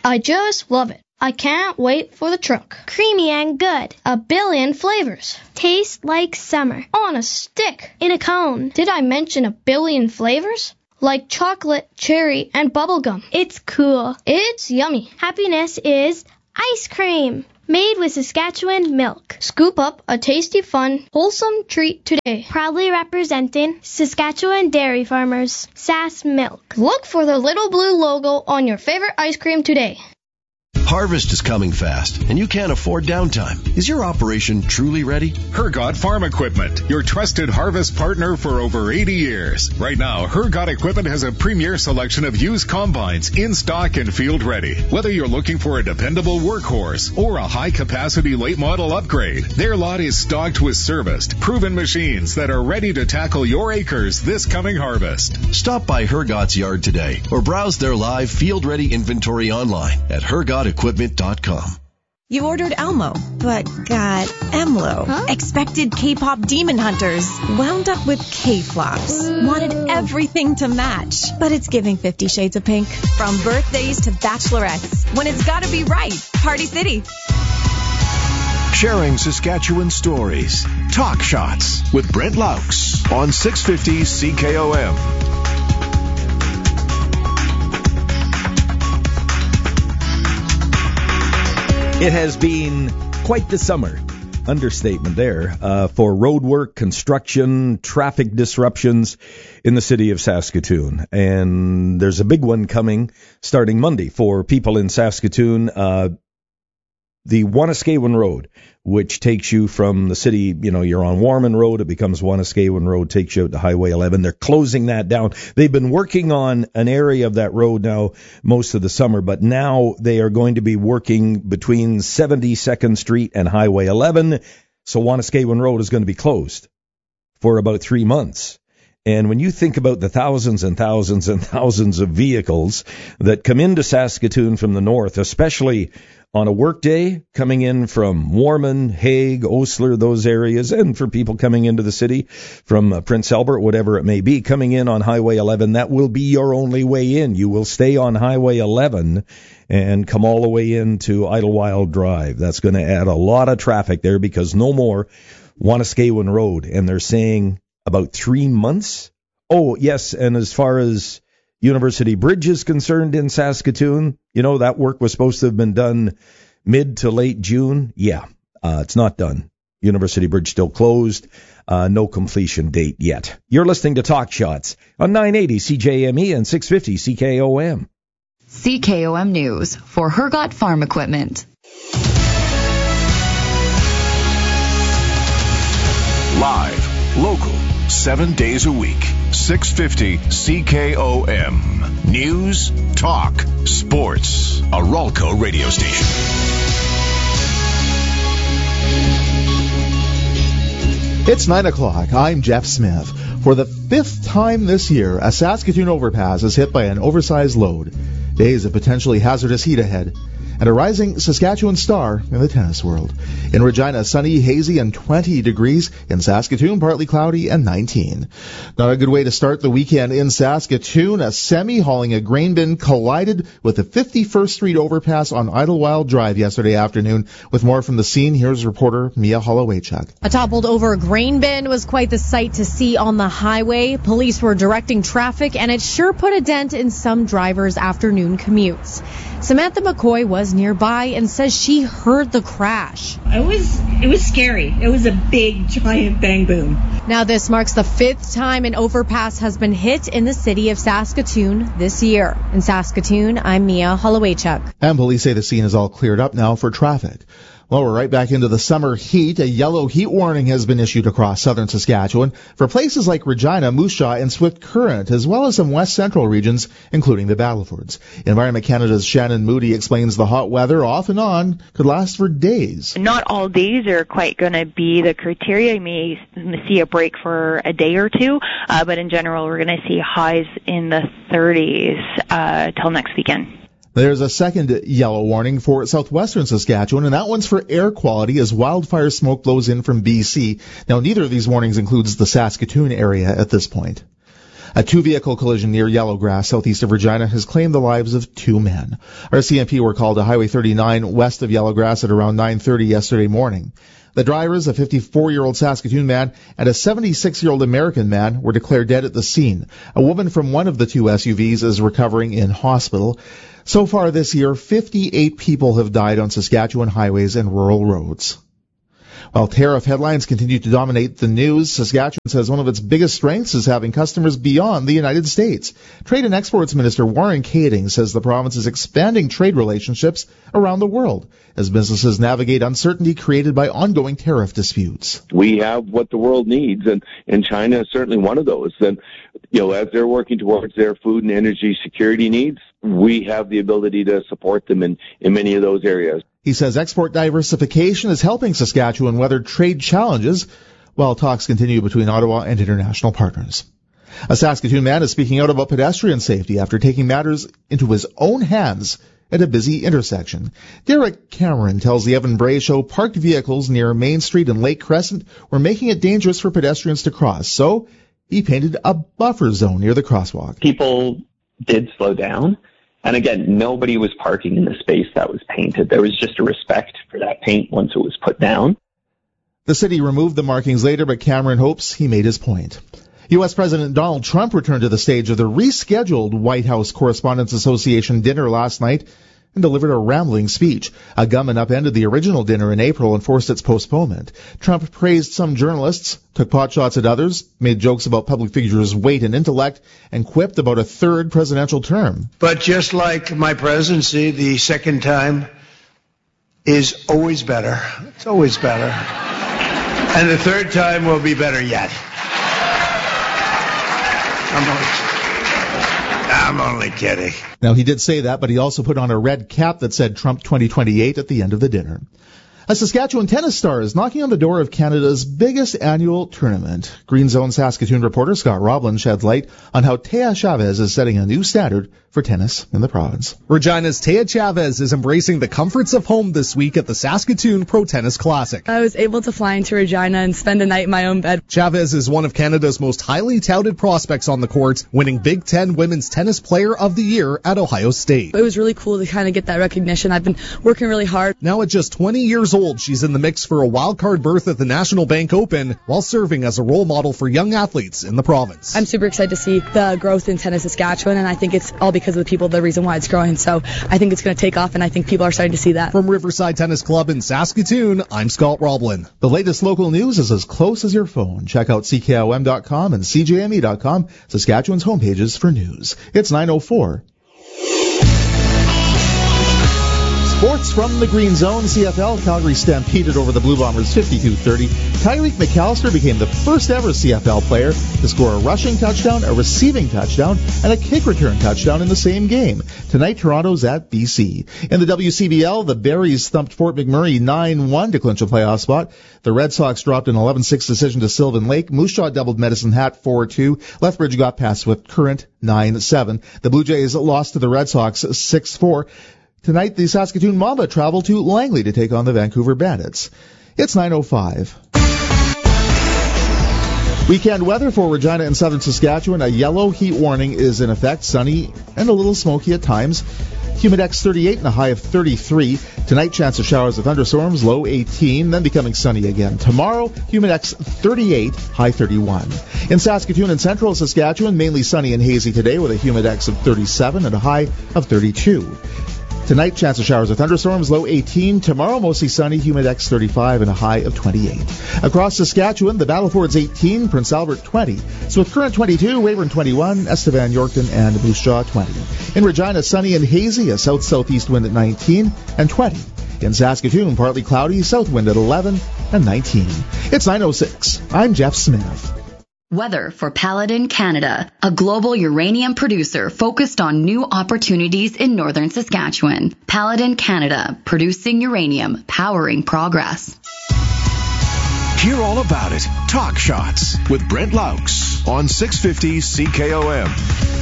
I just love it. I can't wait for the truck. Creamy and good. 1 billion flavors. Tastes like summer. On a stick. In a cone. Did I mention 1 billion flavors? Like chocolate, cherry, and bubblegum. It's cool. It's yummy. Happiness is ice cream. Made with Saskatchewan milk. Scoop up a tasty, fun, wholesome treat today. Proudly representing Saskatchewan dairy farmers. Sask Milk. Look for the little blue logo on your favorite ice cream today. Harvest is coming fast, and you can't afford downtime. Is your operation truly ready? Hergot Farm Equipment, your trusted harvest partner for over 80 years. Right now, Hergot Equipment has a premier selection of used combines in stock and field ready. Whether you're looking for a dependable workhorse or a high-capacity late-model upgrade, their lot is stocked with serviced, proven machines that are ready to tackle your acres this coming harvest. Stop by Hergot's yard today or browse their live field-ready inventory online at hergotequipment.com. You ordered Elmo, but got Emlo. Huh? Expected K-pop demon hunters, wound up with K-flops. Wanted everything to match, but it's giving 50 Shades of Pink. From birthdays to bachelorettes, when it's gotta be right, Party City. Sharing Saskatchewan stories. Talk Shots with Brent Laux on 650 CKOM. It has been quite the summer, understatement there, for road work, construction, traffic disruptions in the city of Saskatoon. And there's a big one coming starting Monday for people in Saskatoon. The Wanuskewin Road, which takes you from the city, you're on Warman Road, it becomes Wanuskewin Road, takes you out to Highway 11. They're closing that down. They've been working on an area of that road now most of the summer, but now they are going to be working between 72nd Street and Highway 11. So Wanuskewin Road is going to be closed for about 3 months. And when you think about the thousands and thousands and thousands of vehicles that come into Saskatoon from the north, especially on a work day, coming in from Warman, Hague, Osler, those areas, and for people coming into the city from Prince Albert, whatever it may be, coming in on Highway 11, that will be your only way in. You will stay on Highway 11 and come all the way into Idlewild Drive. That's going to add a lot of traffic there because no more Wanuskewin Road. And they're saying about 3 months. Oh, yes, and as far as University Bridge is concerned in Saskatoon, that work was supposed to have been done mid to late June. Yeah, it's not done. University Bridge still closed. No completion date yet. You're listening to Talk Shots on 980 CJME and 650 CKOM. CKOM News for Hergot Farm Equipment. Live, local, 7 days a week. 650 CKOM. News, talk, sports. A Ralco radio station. It's 9 o'clock. I'm Jeff Smith. For the 5th time this year, a Saskatoon overpass is hit by an oversized load. Days of potentially hazardous heat ahead. And a rising Saskatchewan star in the tennis world. In Regina, sunny, hazy, and 20 degrees. In Saskatoon, partly cloudy and 19. Not a good way to start the weekend in Saskatoon. A semi hauling a grain bin collided with the 51st Street overpass on Idlewild Drive yesterday afternoon. With more from the scene, here's reporter Mia Holowaychuk. A toppled over grain bin was quite the sight to see on the highway. Police were directing traffic, and it sure put a dent in some drivers' afternoon commutes. Samantha McCoy was nearby and says she heard the crash. It was scary. It was a big, giant bang boom. Now this marks the 5th time an overpass has been hit in the city of Saskatoon this year. In Saskatoon, I'm Mia Holowaychuk. And police say the scene is all cleared up now for traffic. Well, we're right back into the summer heat. A yellow heat warning has been issued across southern Saskatchewan for places like Regina, Moose Jaw, and Swift Current, as well as some west central regions, including the Battlefords. Environment Canada's Shannon Moody explains the hot weather, off and on, could last for days. Not all days are quite going to be the criteria. You may see a break for a day or two, but in general, we're going to see highs in the 30s till next weekend. There's a second yellow warning for southwestern Saskatchewan, and that one's for air quality as wildfire smoke blows in from BC. Now, neither of these warnings includes the Saskatoon area at this point. A two-vehicle collision near Yellowgrass, southeast of Regina, has claimed the lives of 2 men. RCMP were called to Highway 39 west of Yellowgrass at around 9:30 yesterday morning. The drivers, a 54-year-old Saskatoon man and a 76-year-old American man, were declared dead at the scene. A woman from one of the 2 SUVs is recovering in hospital. So far this year, 58 people have died on Saskatchewan highways and rural roads. While tariff headlines continue to dominate the news, Saskatchewan says one of its biggest strengths is having customers beyond the United States. Trade and Exports Minister Warren Kading says the province is expanding trade relationships around the world as businesses navigate uncertainty created by ongoing tariff disputes. We have what the world needs, and China is certainly one of those. And, as they're working towards their food and energy security needs, we have the ability to support them in many of those areas. He says export diversification is helping Saskatchewan weather trade challenges while talks continue between Ottawa and international partners. A Saskatoon man is speaking out about pedestrian safety after taking matters into his own hands at a busy intersection. Derek Cameron tells the Evan Bray Show parked vehicles near Main Street and Lake Crescent were making it dangerous for pedestrians to cross, so he painted a buffer zone near the crosswalk. People did slow down. And again, nobody was parking in the space that was painted. There was just a respect for that paint once it was put down. The city removed the markings later, but Cameron hopes he made his point. U.S. President Donald Trump returned to the stage of the rescheduled White House Correspondents Association dinner last night and delivered a rambling speech. A gunman upended the original dinner in April and forced its postponement. Trump praised some journalists, took potshots at others, made jokes about public figures' weight and intellect, and quipped about a third presidential term. But just like my presidency, the second time is always better. It's always better. And the third time will be better yet. I'm only kidding. Now, he did say that, but he also put on a red cap that said Trump 2028 at the end of the dinner. A Saskatchewan tennis star is knocking on the door of Canada's biggest annual tournament. Green Zone Saskatoon reporter Scott Roblin sheds light on how Tea Chavez is setting a new standard for tennis in the province. Regina's Tea Chavez is embracing the comforts of home this week at the Saskatoon Pro Tennis Classic. I was able to fly into Regina and spend a night in my own bed. Chavez is one of Canada's most highly touted prospects on the court, winning Big Ten Women's Tennis Player of the Year at Ohio State. It was really cool to kind of get that recognition. I've been working really hard. Now at just 20 years old, she's in the mix for a wildcard berth at the National Bank Open while serving as a role model for young athletes in the province. I'm super excited to see the growth in tennis Saskatchewan, and I think it's all because of the people, the reason why it's growing. So I think it's going to take off, and I think people are starting to see that. From Riverside Tennis Club in Saskatoon, I'm Scott Roblin. The latest local news is as close as your phone. Check out CKOM.com and CJME.com, Saskatchewan's homepages for news. It's 9:04. Sports from the Green Zone. CFL, Calgary stampeded over the Blue Bombers 52-30. Tyreek McAllister became the first ever CFL player to score a rushing touchdown, a receiving touchdown, and a kick return touchdown in the same game. Tonight, Toronto's at BC. In the WCBL, the Berries thumped Fort McMurray 9-1 to clinch a playoff spot. The Red Sox dropped an 11-6 decision to Sylvan Lake. Moose Jaw doubled Medicine Hat 4-2. Lethbridge got past Swift Current 9-7. The Blue Jays lost to the Red Sox 6-4. Tonight, the Saskatoon Mamba travel to Langley to take on the Vancouver Bandits. It's 9:05. Weekend weather for Regina and southern Saskatchewan. A yellow heat warning is in effect. Sunny and a little smoky at times. Humidex 38 and a high of 33. Tonight, chance of showers with thunderstorms, low 18, then becoming sunny again. Tomorrow, Humidex 38, high 31. In Saskatoon and central Saskatchewan, mainly sunny and hazy today with a Humidex of 37 and a high of 32. Tonight, chance of showers with thunderstorms, low 18. Tomorrow, mostly sunny, Humidex 35 and a high of 28. Across Saskatchewan, the Battlefords 18, Prince Albert 20. Swift Current 22, Weyburn 21, Estevan, Yorkton, and Moose Jaw 20. In Regina, sunny and hazy, a south-southeast wind at 19 and 20. In Saskatoon, partly cloudy, south wind at 11 and 19. It's 9:06. I'm Jeff Smith. Weather for Paladin Canada, a global uranium producer focused on new opportunities in northern Saskatchewan. Paladin Canada, producing uranium, powering progress. Hear all about it. Talk Shots with Brent Laux on 650 CKOM.